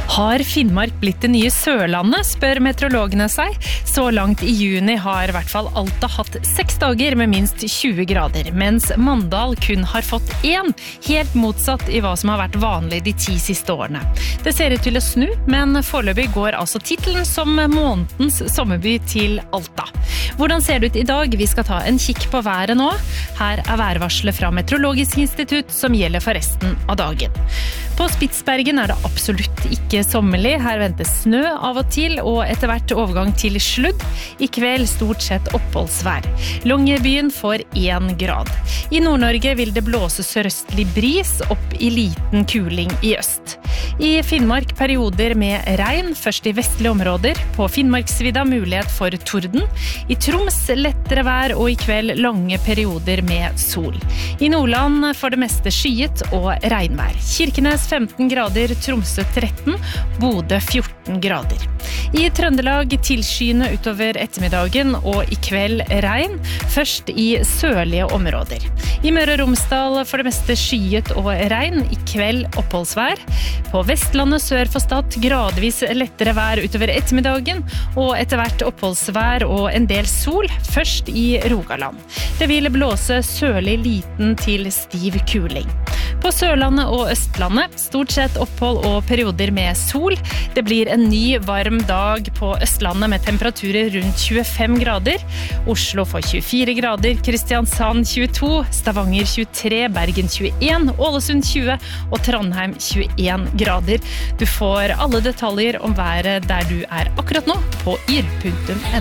Har Finnmark blitt det nye Sørlandet, spør meteorologene seg. Så langt i juni har i hvert fall Alta hatt 6 dager med minst 20 grader, mens Mandal kun har fått 1, helt motsatt i hva som har vært vanlig de 10 siste årene. Det ser ut til å snu, men foreløpig går altså titelen som månedens sommerby til Alta. Hvordan ser det ut i dag? Vi skal ta en kikk på været nå. Her er værvarselet fra Meteorologisk institutt som gjelder for resten av dagen. På Spitsbergen er det absolutt ikke sommerlig. Her ventes snø av og til, og etter hvert overgang til sludd. I kveld stort sett oppholdsvær. Longyearbyen får 1 grad. I Nord-Norge vil det blåse sørøstlig bris opp i liten kuling i øst. I Finnmark perioder med regn, først i vestlige områder. På Finnmarksvidda mulighet for torden. I Troms lettere vær, og i kveld lange perioder med sol. I Nordland for det meste skyet og regnvær. Kirkenes 15 grader, Tromsø 13, Bodø 14 grader. I Trøndelag tilskyende utover ettermiddagen, og i kveld regn, først i sørlige områder. I Møre og Romsdal for det meste skyet og regn, i kveld oppholdsvær. På Vestlandet sør for Stad gradvis lettere vær utover ettermiddagen, og etter hvert oppholdsvær og en del sol, først i Rogaland. Det vil blåse sørlig liten til stiv kuling. På Sørlandet og Østlandet, stort sett opphold og perioder med sol. Det blir en ny varm dag på Østlandet med temperaturer rundt 25 grader. Oslo får 24 grader, Kristiansand 22, Stavanger 23, Bergen 21, Ålesund 20 og Trondheim 21 grader. Du får alle detaljer om været der du er akkurat nå på yr.no.